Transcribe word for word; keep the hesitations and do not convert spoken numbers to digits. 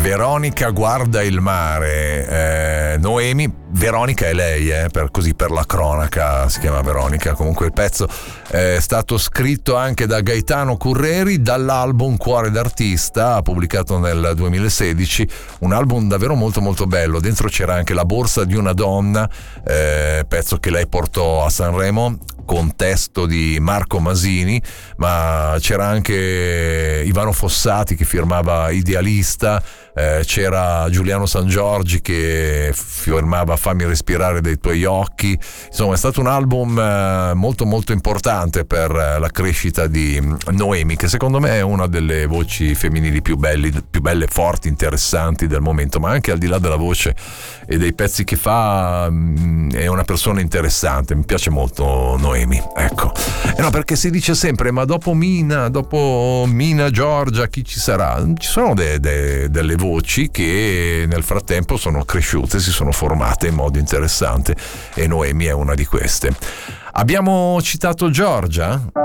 Veronica guarda il mare, eh, Noemi, Veronica è lei, eh, per, così per la cronaca si chiama Veronica. Comunque il pezzo è stato scritto anche da Gaetano Curreri dall'album Cuore d'artista, pubblicato nel duemilasedici, un album davvero molto molto bello. Dentro c'era anche La borsa di una donna, eh, pezzo che lei portò a Sanremo con testo di Marco Masini, ma c'era anche Ivano Fossati che firmava Idealista, eh, c'era Giuliano Sangiorgi che firmava Fammi respirare dai tuoi occhi. Insomma, è stato un album eh, molto molto importante per eh, la crescita di Noemi, che secondo me è una delle voci femminili più belli, più belle, forti, interessanti del momento, ma anche al di là della voce e dei pezzi che fa, mh, è una persona interessante. Mi piace molto Noemi, ecco. E no, perché si dice sempre, ma dopo Mina, dopo Mina Giorgia, chi ci sarà? Ci sono de, de, delle voci che nel frattempo sono cresciute, si sono formate in modo interessante, e Noemi è una di queste. Abbiamo citato Giorgia?